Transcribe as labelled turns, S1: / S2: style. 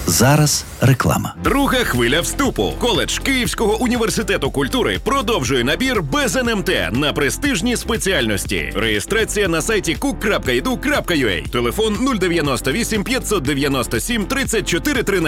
S1: Зараз реклама.
S2: Друга хвиля вступу. Коледж Київського університету культури продовжує набір без НМТ на престижні спеціальності. Реєстрація на сайті cook.edu.ua. Телефон 098 597 34 13.